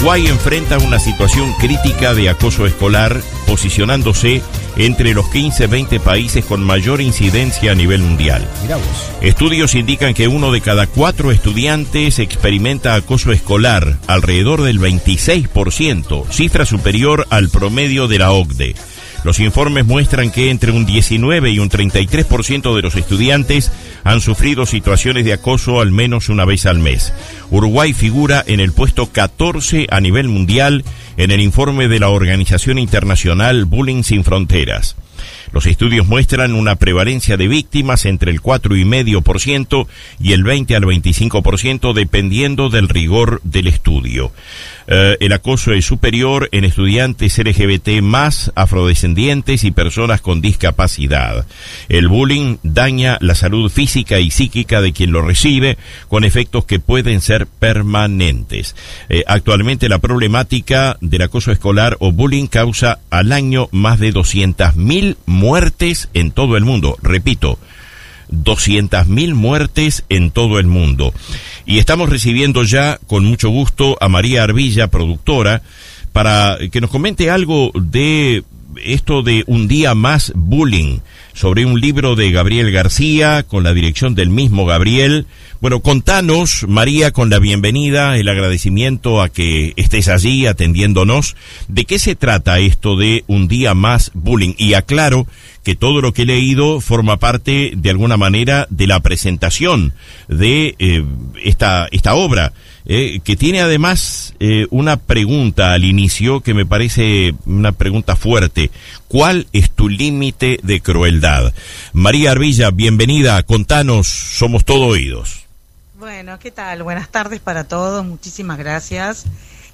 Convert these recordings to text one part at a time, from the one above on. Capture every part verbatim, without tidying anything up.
Uruguay enfrenta una situación crítica de acoso escolar, posicionándose entre los quince a veinte países con mayor incidencia a nivel mundial. Mirá vos. Estudios indican que uno de cada cuatro estudiantes experimenta acoso escolar, alrededor del veintiséis por ciento, cifra superior al promedio de la O C D E. Los informes muestran que entre un diecinueve y un treinta y tres por ciento de los estudiantes han sufrido situaciones de acoso al menos una vez al mes. Uruguay figura en el puesto catorce a nivel mundial en el informe de la organización internacional Bullying Sin Fronteras. Los estudios muestran una prevalencia de víctimas entre el cuatro coma cinco por ciento y el veinte al veinticinco por ciento dependiendo del rigor del estudio. Uh, el acoso es superior en estudiantes L G B T más, afrodescendientes y personas con discapacidad. El bullying daña la salud física y psíquica de quien lo recibe, con efectos que pueden ser permanentes. Eh, actualmente la problemática del acoso escolar o bullying causa al año más de doscientas mil muertes en todo el mundo. Repito, doscientas mil muertes en todo el mundo. Y estamos recibiendo ya con mucho gusto a María Arvilla, productora, para que nos comente algo de esto de Un Día Más Bullying, sobre un libro de Gabriel García, con la dirección del mismo Gabriel. Bueno, contanos, María, con la bienvenida, el agradecimiento a que estés allí atendiéndonos. ¿De qué se trata esto de Un Día Más Bullying? Y aclaro que todo lo que he leído forma parte, de alguna manera, de la presentación de eh, esta, esta obra, eh, que tiene además eh, una pregunta al inicio que me parece una pregunta fuerte. ¿Cuál es tu límite de crueldad? María Arvilla, bienvenida, contanos, somos todo oídos. Bueno, ¿qué tal? Buenas tardes para todos, muchísimas gracias.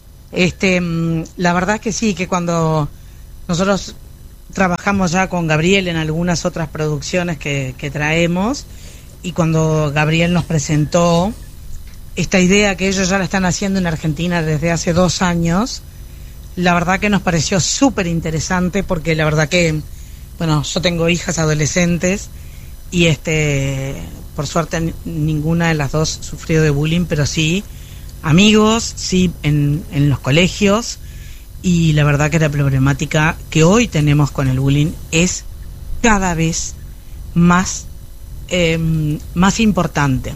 Este, la verdad que sí, que cuando nosotros trabajamos ya con Gabriel en algunas otras producciones que, que traemos, y cuando Gabriel nos presentó esta idea que ellos ya la están haciendo en Argentina desde hace dos años, la verdad que nos pareció súper interesante, porque la verdad que, bueno, yo tengo hijas adolescentes y este, por suerte ninguna de las dos sufrió de bullying, pero sí amigos, sí en, en los colegios, y la verdad que la problemática que hoy tenemos con el bullying es cada vez más, eh, más importante.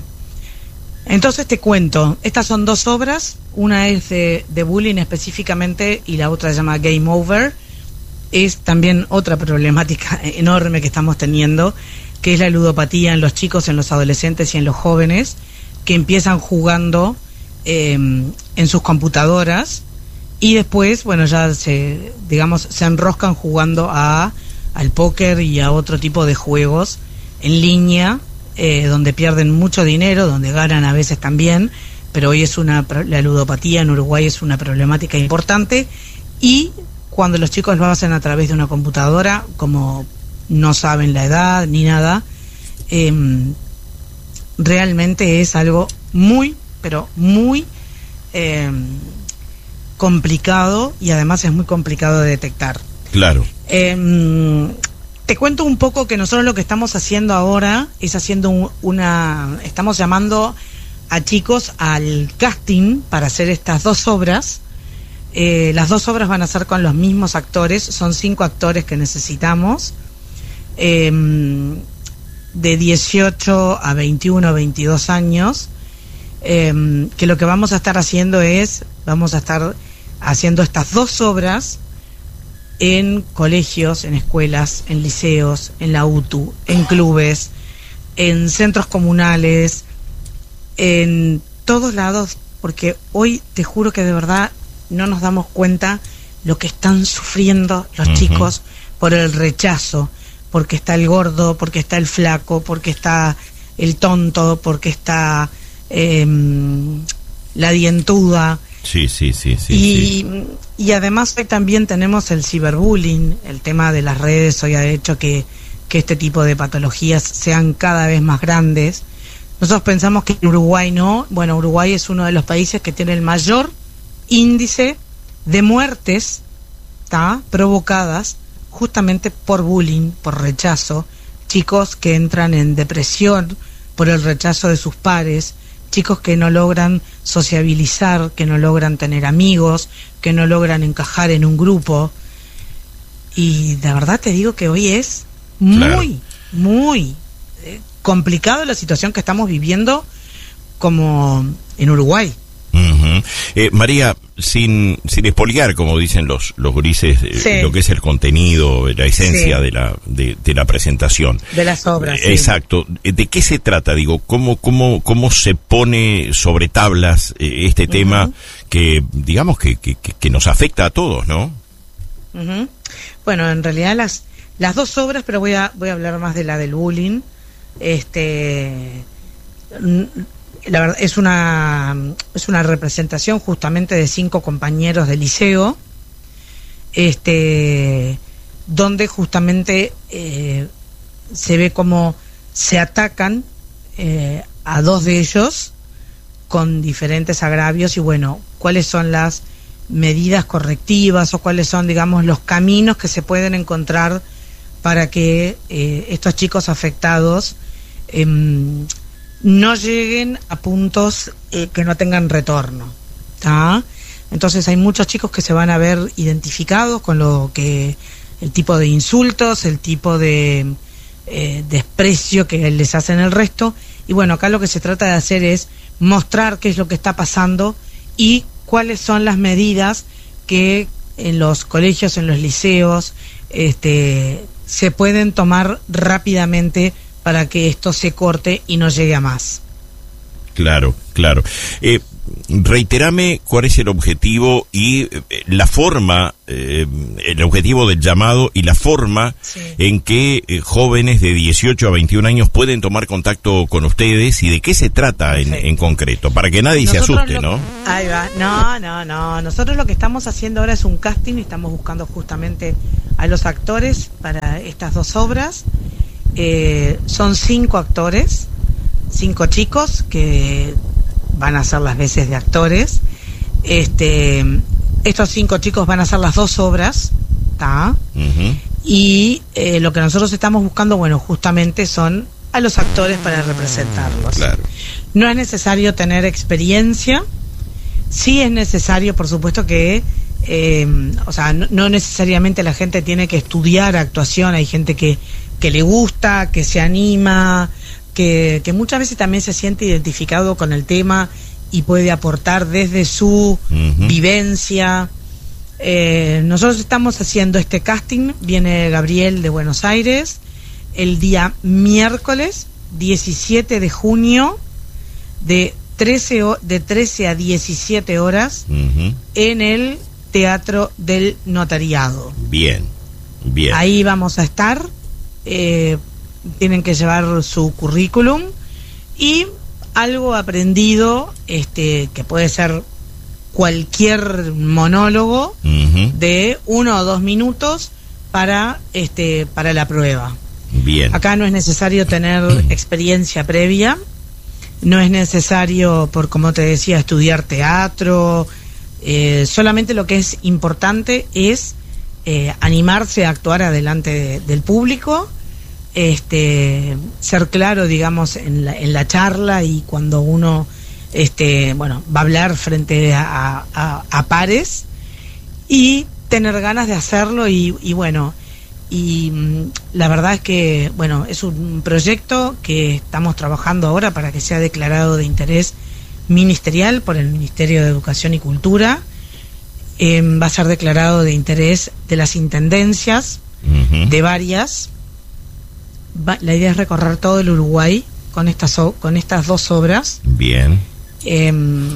Entonces te cuento, estas son dos obras, una es de, de bullying específicamente y la otra se llama Game Over. Es también otra problemática enorme que estamos teniendo, que es la ludopatía en los chicos, en los adolescentes y en los jóvenes, que empiezan jugando eh, en sus computadoras y después, bueno, ya se, digamos, se enroscan jugando a al póker y a otro tipo de juegos en línea, Eh, donde pierden mucho dinero, donde ganan a veces también, pero hoy es una, la ludopatía en Uruguay es una problemática importante, y cuando los chicos lo hacen a través de una computadora, como no saben la edad ni nada, eh, realmente es algo muy, pero muy eh, complicado, y además es muy complicado de detectar. Claro. Eh, Te cuento un poco que nosotros lo que estamos haciendo ahora es haciendo un, una... Estamos llamando a chicos al casting para hacer estas dos obras. Eh, las dos obras van a ser con los mismos actores, son cinco actores que necesitamos, eh, de dieciocho a veintiuno, veintidós años, eh, que lo que vamos a estar haciendo es, vamos a estar haciendo estas dos obras en colegios, en escuelas, en liceos, en la U T U, en clubes, en centros comunales, en todos lados, porque hoy te juro que de verdad no nos damos cuenta lo que están sufriendo los uh-huh. chicos por el rechazo, porque está el gordo, porque está el flaco, porque está el tonto, porque está eh, la dientuda. Sí, sí, sí, sí. Y, sí. y además hoy también tenemos el ciberbullying, el tema de las redes hoy ha hecho que, que este tipo de patologías sean cada vez más grandes. Nosotros pensamos que en Uruguay no, bueno, Uruguay es uno de los países que tiene el mayor índice de muertes, ¿tá?, provocadas justamente por bullying, por rechazo, chicos que entran en depresión por el rechazo de sus pares, chicos que no logran sociabilizar, que no logran tener amigos, que no logran encajar en un grupo. Y de verdad te digo que hoy es muy, claro. muy eh, complicado la situación que estamos viviendo como en Uruguay. Uh-huh. eh, María, sin sin espoliar, como dicen los los grises, sí. eh, lo que es el contenido, la esencia sí. de la de, de la presentación de las obras. Eh, exacto. Sí. ¿De qué se trata? Digo, cómo cómo cómo se pone sobre tablas eh, este uh-huh. tema que digamos que, que que nos afecta a todos, ¿no? Uh-huh. Bueno, en realidad las las dos obras, pero voy a voy a hablar más de la del bullying. Este La verdad es una es una representación justamente de cinco compañeros de liceo, este, donde justamente eh, se ve cómo se atacan eh, a dos de ellos con diferentes agravios y bueno, cuáles son las medidas correctivas o cuáles son, digamos, los caminos que se pueden encontrar para que eh, estos chicos afectados eh, no lleguen a puntos eh, que no tengan retorno, ¿tá? Entonces hay muchos chicos que se van a ver identificados con lo que el tipo de insultos, el tipo de eh, desprecio que les hacen el resto, y bueno, acá lo que se trata de hacer es mostrar qué es lo que está pasando y cuáles son las medidas que en los colegios, en los liceos, este, se pueden tomar rápidamente para que esto se corte y no llegue a más. Claro, claro. Eh, reiterame cuál es el objetivo y eh, la forma, eh, el objetivo del llamado y la forma sí. en que eh, jóvenes de dieciocho a veintiún años pueden tomar contacto con ustedes y de qué se trata en, en concreto, para que nadie Nosotros se asuste, lo, ¿no? Ahí va. No, no, no. Nosotros lo que estamos haciendo ahora es un casting y estamos buscando justamente a los actores para estas dos obras. Eh, son cinco actores, cinco chicos que van a hacer las veces de actores. Este, estos cinco chicos van a hacer las dos obras, ¿tá? Uh-huh. Y eh, lo que nosotros estamos buscando, bueno, justamente son a los actores para representarlos. Claro. No es necesario tener experiencia, sí es necesario, por supuesto que eh, o sea, no, no necesariamente la gente tiene que estudiar actuación, hay gente que que le gusta, que se anima, que, que muchas veces también se siente identificado con el tema y puede aportar desde su uh-huh. vivencia. Eh, nosotros estamos haciendo este casting, viene Gabriel de Buenos Aires, el día miércoles diecisiete de junio, de trece, de trece a diecisiete horas, uh-huh. en el Teatro del Notariado. Bien, bien. Ahí vamos a estar. Eh, tienen que llevar su currículum y algo aprendido, este, que puede ser cualquier monólogo uh-huh. de uno o dos minutos para este para la prueba. Bien. Acá no es necesario tener experiencia previa, no es necesario, por como te decía, estudiar teatro, eh, solamente lo que es importante es Eh, animarse a actuar adelante de, del público, este, ser claro, digamos, en la, en la charla y cuando uno, este, bueno, va a hablar frente a, a, a pares y tener ganas de hacerlo y, y bueno, y mm, la verdad es que, bueno, es un proyecto que estamos trabajando ahora para que sea declarado de interés ministerial por el Ministerio de Educación y Cultura. Eh, va a ser declarado de interés de las intendencias, uh-huh. de varias. Va, la idea es recorrer todo el Uruguay con estas, con estas dos obras. Bien. Eh,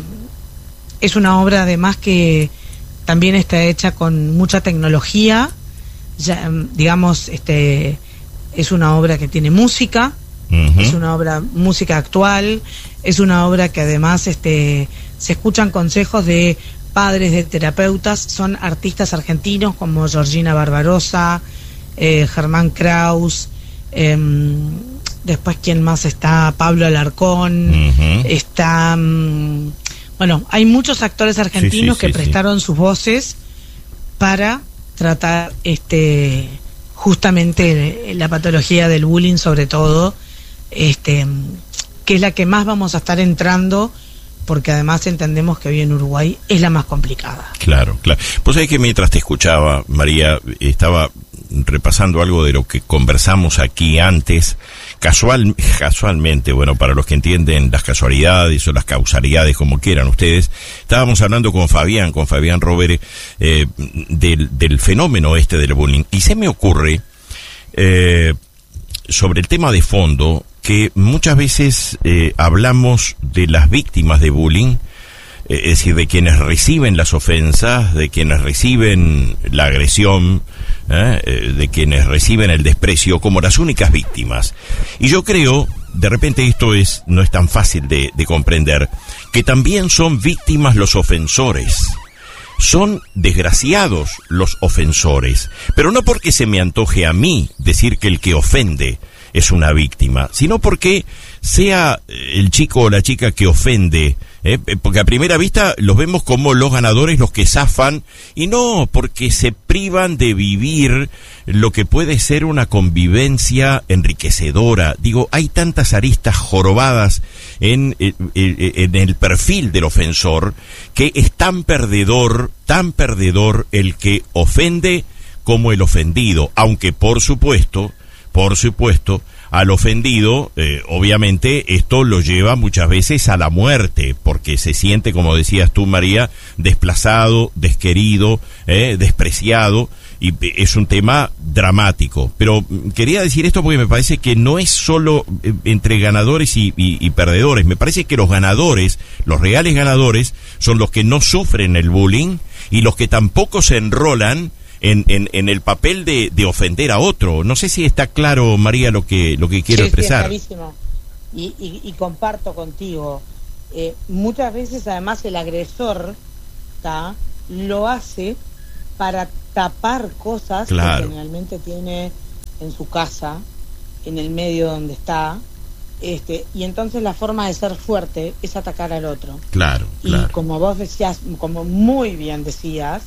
es una obra además que también está hecha con mucha tecnología. Ya, digamos, este, es una obra que tiene música, uh-huh. es una obra, música actual, es una obra que además este, se escuchan consejos de padres, de terapeutas, son artistas argentinos como Georgina Barbarosa, eh, Germán Kraus, eh, después quién más está, Pablo Alarcón, uh-huh. está, um, bueno, hay muchos actores argentinos sí, sí, que sí, prestaron sí. sus voces para tratar este justamente la patología del bullying, sobre todo este que es la que más vamos a estar entrando, porque además entendemos que hoy en Uruguay es la más complicada. Claro, claro. Pues es que mientras te escuchaba, María, estaba repasando algo de lo que conversamos aquí antes, casual, casualmente, bueno, para los que entienden las casualidades o las causalidades, como quieran ustedes, estábamos hablando con Fabián, con Fabián Rovere, eh, del, del fenómeno este del bullying, y se me ocurre, eh, sobre el tema de fondo, que muchas veces eh, hablamos de las víctimas de bullying, eh, es decir, de quienes reciben las ofensas, de quienes reciben la agresión, eh, de quienes reciben el desprecio, como las únicas víctimas. Y yo creo, de repente esto es no es tan fácil de, de comprender, que también son víctimas los ofensores. Son desgraciados los ofensores, pero no porque se me antoje a mí decir que el que ofende es una víctima, sino porque sea el chico o la chica que ofende, ¿eh? Porque a primera vista los vemos como los ganadores, los que zafan, y no porque se privan de vivir lo que puede ser una convivencia enriquecedora. Digo, hay tantas aristas jorobadas en, en, en el perfil del ofensor, que es tan perdedor, tan perdedor el que ofende como el ofendido, aunque por supuesto, por supuesto, al ofendido, eh, obviamente, esto lo lleva muchas veces a la muerte, porque se siente, como decías tú, María, desplazado, desquerido, eh, despreciado, y es un tema dramático. Pero quería decir esto porque me parece que no es solo eh, entre ganadores y, y, y perdedores. Me parece que los ganadores, los reales ganadores, son los que no sufren el bullying y los que tampoco se enrolan En, en, en el papel de, de ofender a otro. No sé si está claro, María, lo que lo que quiero sí, expresar. Sí, es clarísimo. Y, y, y comparto contigo. Eh, muchas veces, además, el agresor ¿tá? lo hace para tapar cosas claro. que generalmente tiene en su casa, en el medio donde está. Este, y entonces la forma de ser fuerte es atacar al otro. Claro, y claro. como vos decías, como muy bien decías,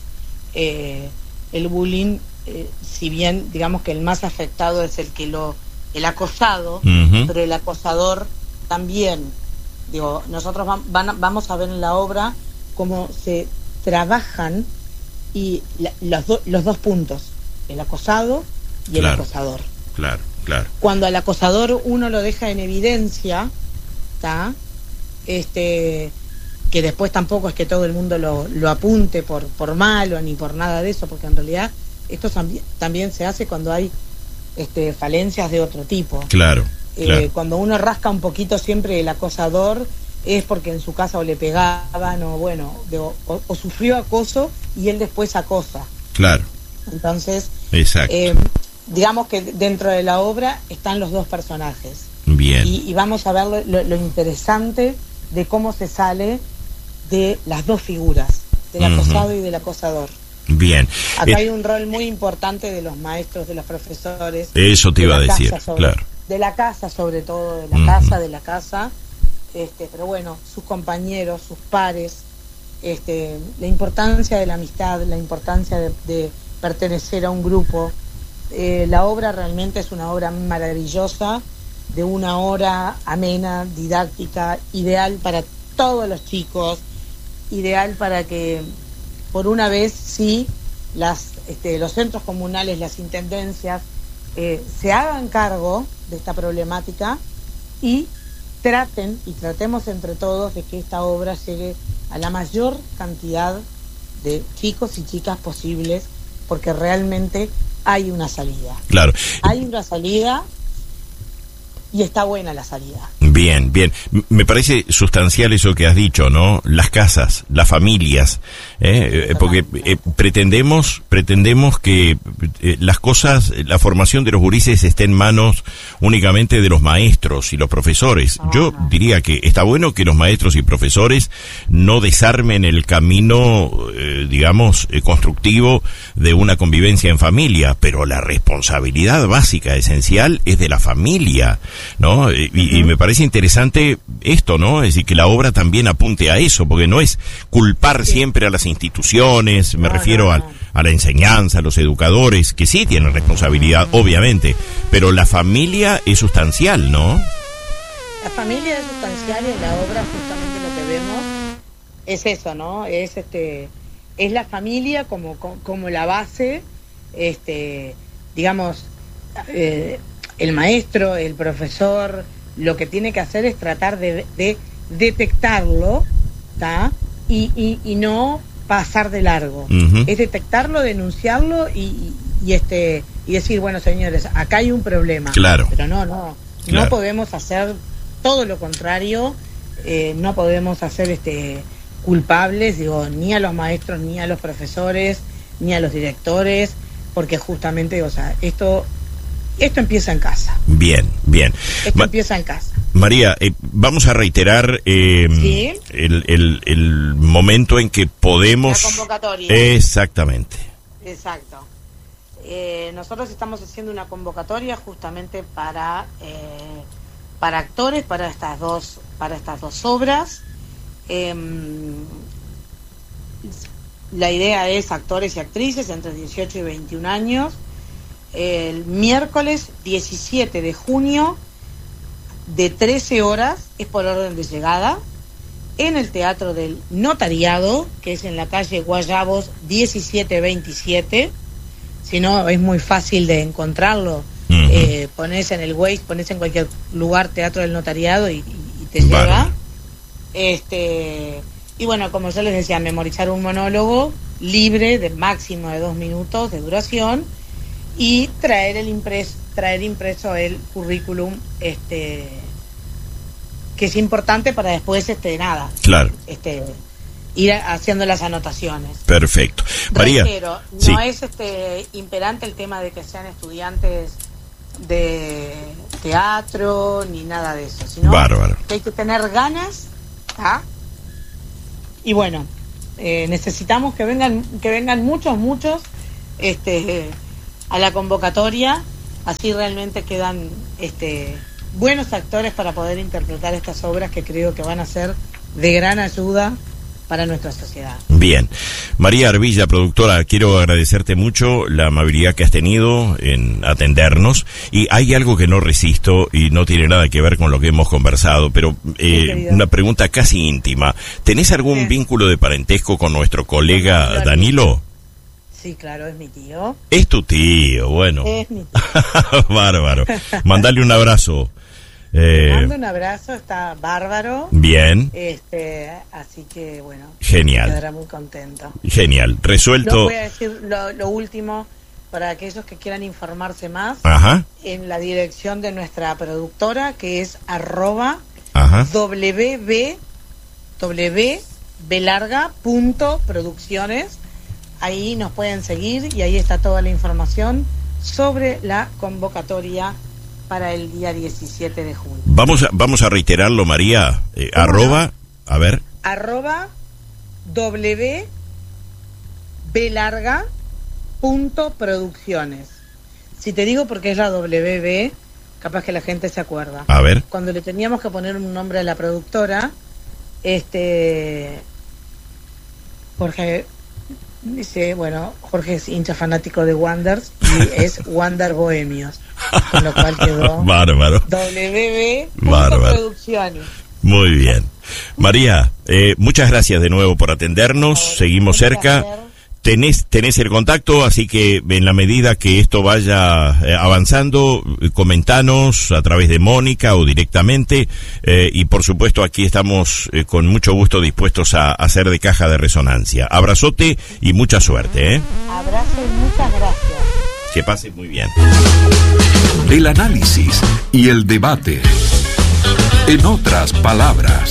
eh, el bullying, eh, si bien digamos que el más afectado es el que lo el acosado, uh-huh. pero el acosador también, digo, nosotros va, van, vamos a ver en la obra cómo se trabajan y la, los, do, los dos puntos, el acosado y claro, el acosador. Claro, claro. Cuando al acosador uno lo deja en evidencia, ¿tá? Este que después tampoco es que todo el mundo lo, lo apunte por, por malo ni por nada de eso, porque en realidad esto también, también se hace cuando hay este, falencias de otro tipo. Claro, eh, claro. Cuando uno rasca un poquito siempre el acosador es porque en su casa o le pegaban o bueno, de, o, o sufrió acoso y él después acosa. Claro. Entonces, exacto. Eh, digamos que dentro de la obra están los dos personajes. Bien. Y, y vamos a ver lo, lo, lo interesante de cómo se sale de las dos figuras, del acosado uh-huh. y del acosador. Bien. Acá eh, hay un rol muy importante de los maestros, de los profesores. Eso te iba a decir, sobre, claro. De la casa, sobre todo, de la uh-huh. casa, de la casa. Este, pero bueno, sus compañeros, sus pares, este, la importancia de la amistad, la importancia de, de pertenecer a un grupo. Eh, la obra realmente es una obra maravillosa, de una hora amena, didáctica, ideal para todos los chicos, ideal para que por una vez sí las este, los centros comunales, las intendencias eh, se hagan cargo de esta problemática y traten y tratemos entre todos de que esta obra llegue a la mayor cantidad de chicos y chicas posibles, porque realmente hay una salida. Claro. Hay una salida y está buena la salida. Bien, bien. Me parece sustancial eso que has dicho, ¿no? Las casas, las familias, ¿eh? Porque eh, pretendemos, pretendemos que eh, las cosas, la formación de los gurises esté en manos únicamente de los maestros y los profesores. Ajá. Yo diría que está bueno que los maestros y profesores no desarmen el camino, eh, digamos, eh, constructivo de una convivencia en familia, pero la responsabilidad básica, esencial, es de la familia, ¿no? Y, uh-huh. y me parece interesante esto, ¿no? Es decir, que la obra también apunte a eso, porque no es culpar sí. siempre a las instituciones, me no, refiero no, no. A, a la enseñanza, a los educadores, que sí tienen responsabilidad, uh-huh. obviamente, pero la familia es sustancial, ¿no? la familia es sustancial y en la obra justamente lo que vemos es eso, ¿no? Es este es la familia como, como, como la base, este digamos, eh, el maestro, el profesor, lo que tiene que hacer es tratar de, de detectarlo, ¿tá? Y, y, y no pasar de largo. Uh-huh. Es detectarlo, denunciarlo y, y, y este y decir, bueno, señores, acá hay un problema. Claro. Pero no, no, claro. No podemos hacer todo lo contrario, eh, no podemos hacer este culpables, digo, ni a los maestros, ni a los profesores, ni a los directores, porque justamente, o sea, esto esto empieza en casa. Bien, bien. Esto Ma- empieza en casa. María, eh, vamos a reiterar eh, ¿sí? el, el, el momento en que podemos... La convocatoria. Exactamente. Exacto. Eh, nosotros estamos haciendo una convocatoria justamente para eh, para actores, para estas dos para estas dos obras. Eh, la idea es actores y actrices entre dieciocho y veintiún años. El miércoles diecisiete de junio de trece horas, es por orden de llegada, en el Teatro del Notariado, que es en la calle Guayabos diecisiete veintisiete. Si no, es muy fácil de encontrarlo. Uh-huh. Eh, pones en el Waze, pones en cualquier lugar Teatro del Notariado y, y, y te vale. Llega. Este, y bueno, como yo les decía, memorizar un monólogo libre de máximo de dos minutos de duración y traer el impreso, traer impreso el currículum, este, que es importante para después, este, nada. Claro. Este, ir haciendo las anotaciones. Perfecto. María, Reitero, no sí. es este imperante el tema de que sean estudiantes de teatro ni nada de eso, sino Bárbaro. que hay que tener ganas, ¿ah? Y bueno, eh, necesitamos que vengan que vengan muchos, muchos este a la convocatoria, así realmente quedan este buenos actores para poder interpretar estas obras que creo que van a ser de gran ayuda para nuestra sociedad. Bien. María Arvilla, productora, quiero agradecerte mucho la amabilidad que has tenido en atendernos. Y hay algo que no resisto y no tiene nada que ver con lo que hemos conversado, pero eh, sí, una pregunta casi íntima. ¿Tenés algún sí. vínculo de parentesco con nuestro colega sí, Danilo? Sí, claro, es mi tío. Es tu tío, bueno. Es mi tío. Bárbaro. Mandale un abrazo. Eh, mando un abrazo, está bárbaro. Bien. Este, así que bueno. Genial. Quedará muy contento. Genial. Resuelto. Yo voy a decir lo, lo último para aquellos que quieran informarse más. Ajá. En la dirección de nuestra productora, que es arroba Ajá. wb w b larga punto producciones. Ahí nos pueden seguir y ahí está toda la información sobre la convocatoria para el día diecisiete de junio. Vamos a, vamos a reiterarlo, María. Eh, arroba, no? a ver. Arroba wb larga punto producciones. Si te digo porque es la W B, capaz que la gente se acuerda. A ver. Cuando le teníamos que poner un nombre a la productora, este Jorge dice, bueno, Jorge es hincha fanático de Wanders y es Wander Bohemios, con lo cual quedó bárbaro. W B punto producciones. Muy bien. María, eh, muchas gracias de nuevo por atendernos, ver, seguimos cerca. Tenés, tenés el contacto, así que en la medida que esto vaya eh, avanzando, comentanos a través de Mónica o directamente, eh, y por supuesto aquí estamos eh, con mucho gusto dispuestos a, a hacer de caja de resonancia. Abrazote y mucha suerte, ¿eh? Abrazo y muchas gracias. Que pase muy bien. El análisis y el debate. En otras palabras,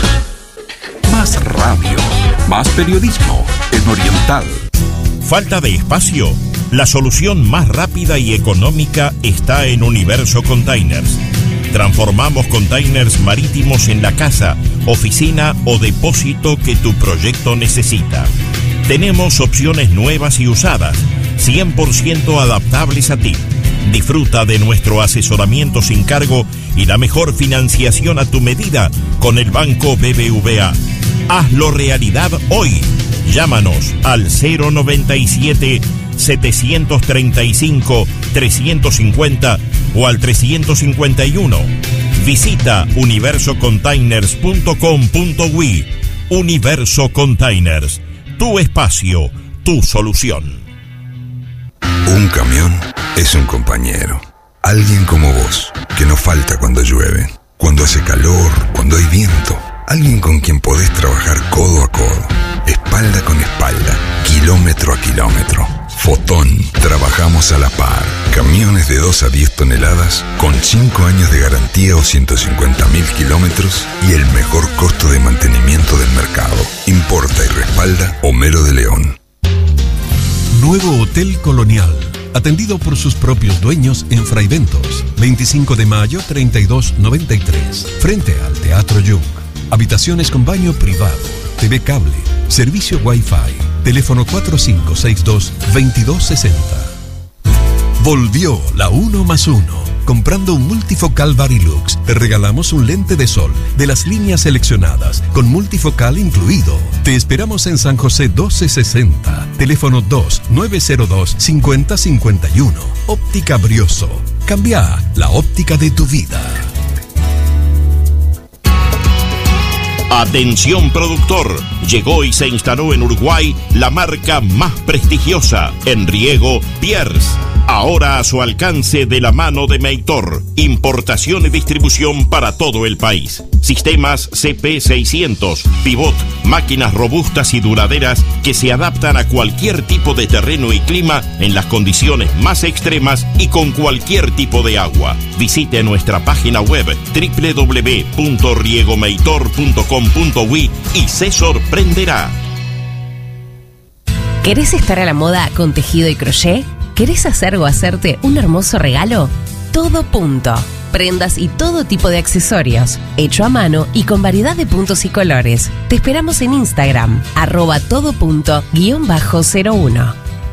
más radio, más periodismo en Oriental. ¿Falta de espacio? La solución más rápida y económica está en Universo Containers. Transformamos containers marítimos en la casa, oficina o depósito que tu proyecto necesita. Tenemos opciones nuevas y usadas, cien por ciento adaptables a ti. Disfruta de nuestro asesoramiento sin cargo y la mejor financiación a tu medida con el Banco B B V A. Hazlo realidad hoy. Llámanos al cero noventa y siete, setecientos treinta y cinco, trescientos cincuenta o al trescientos cincuenta y uno. Visita universo containers punto com punto uy. Universo Containers, tu espacio, tu solución. Un camión es un compañero. Alguien como vos, que no falta cuando llueve, cuando hace calor, cuando hay viento. Alguien con quien podés trabajar codo a codo, espalda con espalda, kilómetro a kilómetro. Fotón, trabajamos a la par. Camiones de dos a diez toneladas, con cinco años de garantía o ciento cincuenta mil kilómetros y el mejor costo de mantenimiento del mercado. Importa y respalda Homero de León. Nuevo Hotel Colonial, atendido por sus propios dueños en Fraiventos, veinticinco de mayo treinta y dos noventa y tres, frente al Teatro Jung. Habitaciones con baño privado, T V cable, servicio Wi-Fi, teléfono cuatro cinco seis dos, veintidós sesenta. Volvió la uno más uno. Comprando un multifocal Varilux, te regalamos un lente de sol de las líneas seleccionadas, con multifocal incluido. Te esperamos en San José doce sesenta, teléfono dos nueve cero dos, cinco cero cinco uno. Óptica Brioso. Cambia la óptica de tu vida. Atención productor, llegó y se instaló en Uruguay la marca más prestigiosa en riego, Pierce. Ahora a su alcance de la mano de Meitor. Importación y distribución para todo el país. Sistemas C P seiscientos, pivot, máquinas robustas y duraderas que se adaptan a cualquier tipo de terreno y clima en las condiciones más extremas y con cualquier tipo de agua. Visite nuestra página web doble u doble u doble u punto riegomeitor punto com punto uy y se sorprenderá. ¿Querés estar a la moda con tejido y crochet? ¿Querés hacer o hacerte un hermoso regalo? Todo Punto. Prendas y todo tipo de accesorios, hecho a mano y con variedad de puntos y colores. Te esperamos en Instagram, arroba todo punto guión bajo cero uno.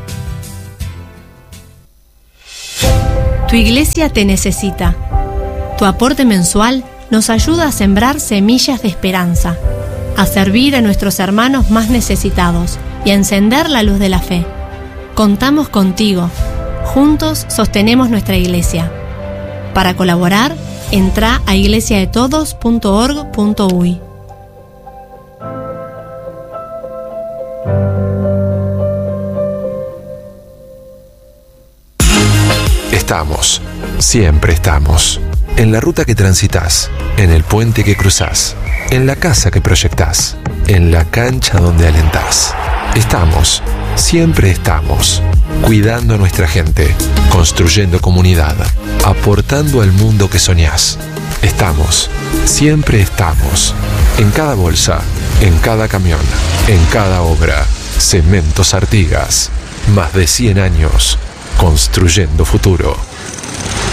Tu iglesia te necesita. Tu aporte mensual nos ayuda a sembrar semillas de esperanza, a servir a nuestros hermanos más necesitados y a encender la luz de la fe. Contamos contigo. Juntos sostenemos nuestra iglesia. Para colaborar, entra a iglesia de todos punto org punto uy. Estamos, siempre estamos. En la ruta que transitas, en el puente que cruzás, en la casa que proyectás, en la cancha donde alentás. Estamos, siempre estamos, cuidando a nuestra gente, construyendo comunidad, aportando al mundo que soñás. Estamos, siempre estamos, en cada bolsa, en cada camión, en cada obra. Cementos Artigas, más de cien años, construyendo futuro.